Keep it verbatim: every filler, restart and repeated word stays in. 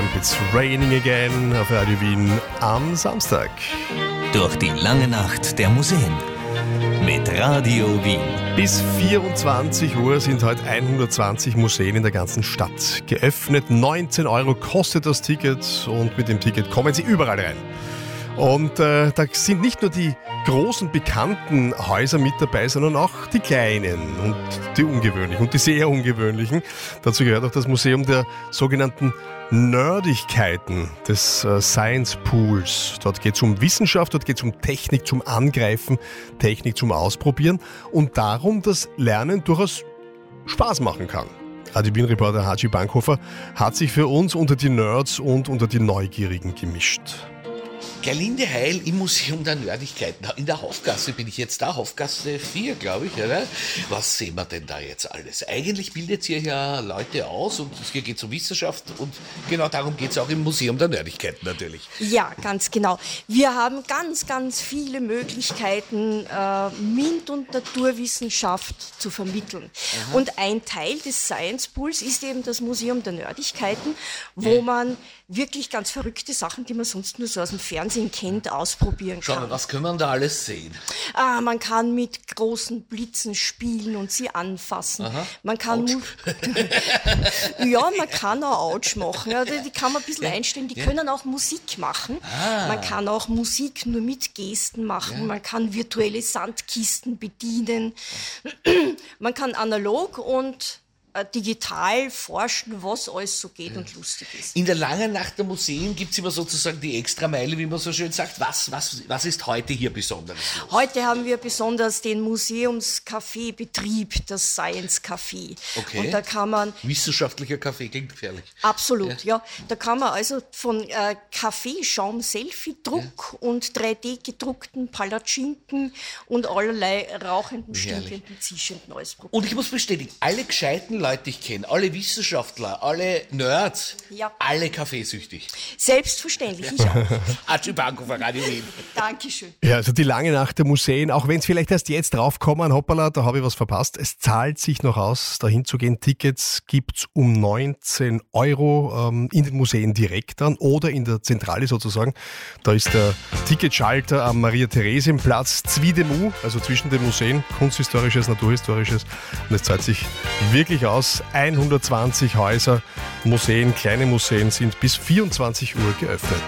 It's Raining Again auf Radio Wien am Samstag. Durch die lange Nacht der Museen mit Radio Wien. Bis vierundzwanzig Uhr sind heute hundertzwanzig Museen in der ganzen Stadt geöffnet. neunzehn Euro kostet das Ticket und mit dem Ticket kommen Sie überall rein. Und äh, da sind nicht nur die großen, bekannten Häuser mit dabei, sondern auch die kleinen und die ungewöhnlichen und die sehr ungewöhnlichen. Dazu gehört auch das Museum der sogenannten Nerdigkeiten des äh, Science Pools. Dort geht es um Wissenschaft, dort geht es um Technik zum Angreifen, Technik zum Ausprobieren und darum, dass Lernen durchaus Spaß machen kann. Radio Wien-Reporter Haji Bankhofer hat sich für uns unter die Nerds und unter die Neugierigen gemischt. Gerlinde Heil im Museum der Nerdigkeiten. In der Hofgasse bin ich jetzt da, Hofgasse vier, glaube ich, oder? Was sehen wir denn da jetzt alles? Eigentlich bildet ihr ja Leute aus und hier geht es um Wissenschaft und genau darum geht es auch im Museum der Nerdigkeiten natürlich. Ja, ganz genau. Wir haben ganz, ganz viele Möglichkeiten, äh, MINT und Naturwissenschaft zu vermitteln. Aha. Und ein Teil des Science Pools ist eben das Museum der Nerdigkeiten, wo ja. man wirklich ganz verrückte Sachen, die man sonst nur so aus dem Fernsehen kennt, ausprobieren kann. Schau mal, was können wir da alles sehen? Ah, man kann mit großen Blitzen spielen und sie anfassen. Aha. Man kann mu- ja, man kann auch Autsch machen. Ja, die, die kann man ein bisschen ja. einstellen. Die ja. können auch Musik machen. Ah. Man kann auch Musik nur mit Gesten machen. Ja. Man kann virtuelle Sandkisten bedienen. Man kann analog und digital forschen, was alles so geht ja. und lustig ist. In der langen Nacht der Museen gibt es immer sozusagen die Extrameile, wie man so schön sagt. Was, was, was ist heute hier besonders los? Heute haben wir besonders den Museumscafé-Betrieb, das Science Café. Okay. Und da kann man... Wissenschaftlicher Kaffee, klingt gefährlich. Absolut, ja. ja. Da kann man also von äh, Kaffeeschaum, Selfie-Druck ja. und drei D gedruckten Palatschinken und allerlei rauchenden, stinkenden, zischenden alles probieren. Und ich muss bestätigen, alle gescheiten Leute, die ich kenne, alle Wissenschaftler, alle Nerds, ja. alle kaffeesüchtig. Selbstverständlich, ich auch. Haji Bankhofer, Radio Wien. Dankeschön. Ja, also die lange Nacht der Museen, auch wenn es vielleicht erst jetzt draufkommen, hoppala, da habe ich was verpasst. Es zahlt sich noch aus, dahin zu gehen. Tickets gibt's um neunzehn Euro ähm, in den Museen direkt dann oder in der Zentrale sozusagen. Da ist der Ticketschalter am Maria-Theresien-Platz Zwiedemu, also zwischen den Museen, kunsthistorisches, naturhistorisches. Und es zahlt sich wirklich aus. hundertzwanzig Häuser, Museen, kleine Museen sind bis vierundzwanzig Uhr geöffnet.